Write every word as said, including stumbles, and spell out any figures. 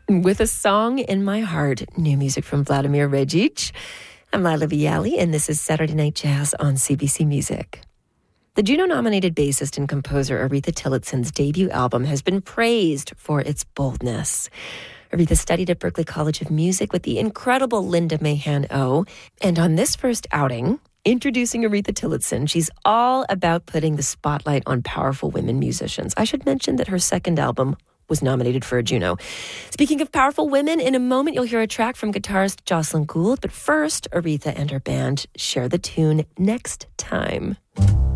With a Song in My Heart, new music from Vladimir Regic. I'm Lila Viali, and this is Saturday Night Jazz on C B C Music. The Juno-nominated bassist and composer Aretha Tillotson's debut album has been praised for its boldness. Aretha studied at Berklee College of Music with the incredible Linda Mahan-O, and on this first outing, introducing Aretha Tillotson, she's all about putting the spotlight on powerful women musicians. I should mention that her second album was nominated for a Juno. Speaking of powerful women, in a moment you'll hear a track from guitarist Jocelyn Gould, but first, Aretha and her band share the tune Next Time.